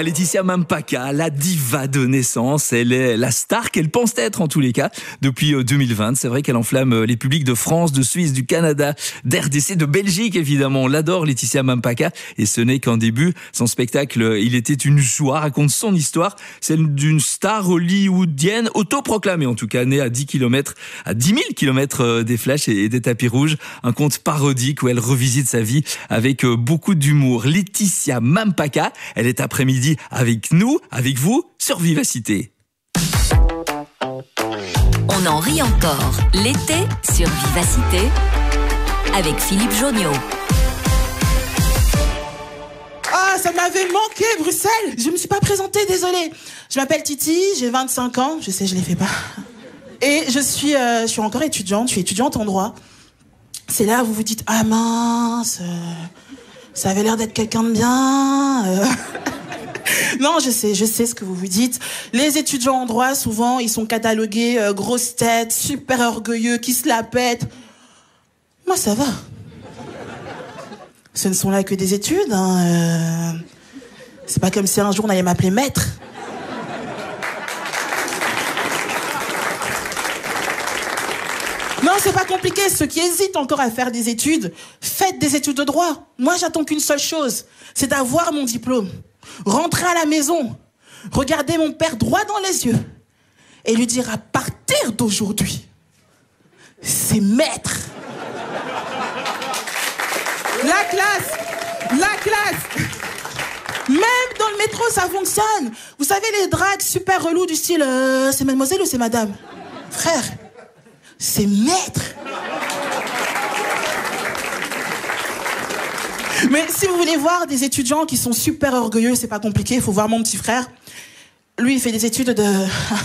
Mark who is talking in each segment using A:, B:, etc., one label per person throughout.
A: Laetitia Mampaka, la diva de naissance, elle est la star qu'elle pense être en tous les cas depuis 2020. C'est vrai qu'elle enflamme les publics de France, de Suisse, du Canada, d'RDC, de Belgique évidemment. On l'adore Laetitia Mampaka et ce n'est qu'en début. Son spectacle Il était une joie raconte son histoire, celle d'une star hollywoodienne autoproclamée en tout cas, née à 10 000 kilomètres des flashs et des tapis rouges. Un conte parodique où elle revisite sa vie avec beaucoup d'humour. Laetitia Mampaka, elle est après-midi avec nous, avec vous, sur Vivacité.
B: On en rit encore l'été sur Vivacité avec Philippe Jonniot.
C: Ah, ça m'avait manqué, Bruxelles. Je me suis pas présentée, désolée. Je m'appelle Titi, j'ai 25 ans. Je sais, je les fais pas. Et je suis encore étudiante. Je suis étudiante en droit. C'est là où vous vous dites, ah mince, ça avait l'air d'être quelqu'un de bien. Non, je sais ce que vous vous dites. Les étudiants en droit, souvent, ils sont catalogués grosses têtes, super orgueilleux, qui se la pètent. Moi, ça va. Ce ne sont là que des études. Hein. C'est pas comme si un jour on allait m'appeler maître. Non, c'est pas compliqué. Ceux qui hésitent encore à faire des études, faites des études de droit. Moi, j'attends qu'une seule chose, c'est d'avoir mon diplôme. Rentrer à la maison, regarder mon père droit dans les yeux et lui dire à partir d'aujourd'hui, c'est maître. La classe. Même dans le métro, ça fonctionne. Vous savez, les dragues super relous du style c'est mademoiselle ou c'est madame? Frère, c'est maître. Mais si vous voulez voir des étudiants qui sont super orgueilleux, c'est pas compliqué, il faut voir mon petit frère. Lui, il fait des études de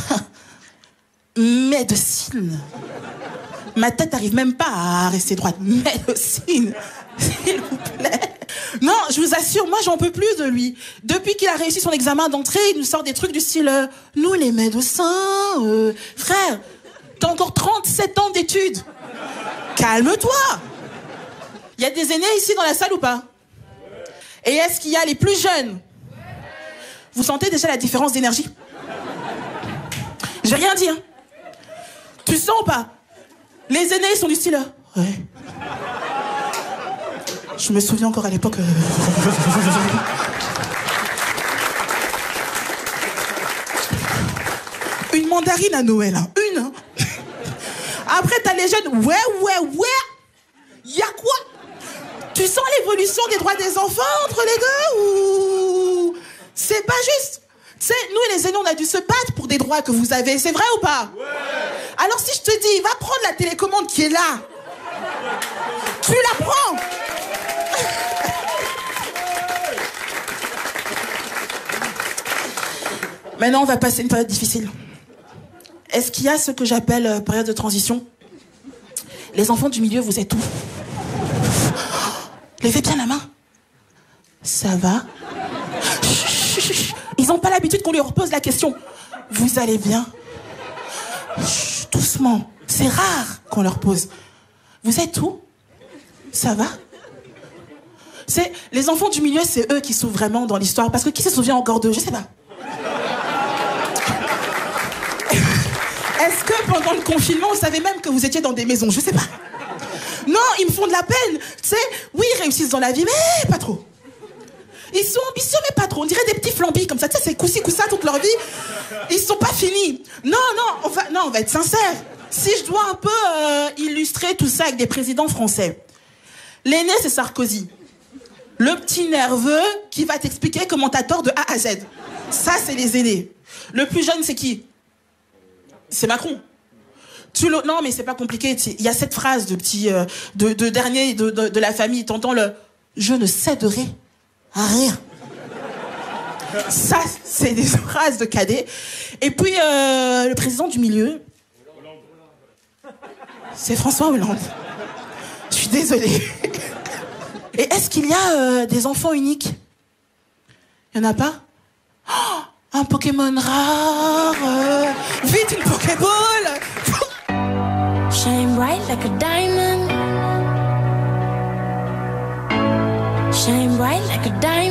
C: médecine. Ma tête n'arrive même pas à rester droite. Médecine, s'il vous plaît. Non, je vous assure, moi, j'en peux plus de lui. Depuis qu'il a réussi son examen d'entrée, il nous sort des trucs du style nous, les médecins, frère, t'as encore 37 ans d'études. Calme-toi. Il y a des aînés ici dans la salle ou pas? Et est-ce qu'il y a les plus jeunes? Vous sentez déjà la différence d'énergie? Je vais rien dire. Tu sens ou pas? Les aînés, ils sont du style ouais. Je me souviens encore à l'époque... Une mandarine à Noël, hein. Une, hein. Après, t'as les jeunes... Ouais. Y'a quoi? Tu sens l'évolution des droits des enfants entre les deux ou... C'est pas juste. Tu sais, nous les aînés, on a dû se battre pour des droits que vous avez. C'est vrai ou pas? Ouais. Alors si je te dis, va prendre la télécommande qui est là. Tu la prends. Maintenant, on va passer une période difficile. Est-ce qu'il y a ce que j'appelle période de transition? Les enfants du milieu, vous êtes où? Levez bien la main. Ça va? Chut. Ils n'ont pas l'habitude qu'on lui repose la question. Vous allez bien? Chut, doucement. C'est rare qu'on leur pose. Vous êtes où? Ça va? Les enfants du milieu, c'est eux qui sont vraiment dans l'histoire. Parce que qui se souvient encore d'eux? Je sais pas. Est-ce que pendant le confinement, vous savez même que vous étiez dans des maisons? Je sais pas. Non, ils me font de la peine. Tu sais, oui, ils réussissent dans la vie, mais pas trop. Ils sont ambitieux, mais pas trop. On dirait des petits flambis comme ça. Tu sais, c'est coussi coussa toute leur vie. Ils sont pas finis. Non, on va être sincère. Si je dois un peu illustrer tout ça avec des présidents français. L'aîné, c'est Sarkozy. Le petit nerveux qui va t'expliquer comment t'as tort de A à Z. Ça, c'est les aînés. Le plus jeune, c'est qui? C'est Macron. Non, mais c'est pas compliqué. Il y a cette phrase de petit, de dernier de la famille. T'entends le « je ne céderai à rien ». Ça, c'est des phrases de cadet. Et puis, le président du milieu, c'est François Hollande. Je suis désolée. Et est-ce qu'il y a des enfants uniques? Il y en a pas? Oh, un Pokémon rare. Vite, une Pokéball.
D: Shine bright like a diamond. Shine bright like a diamond.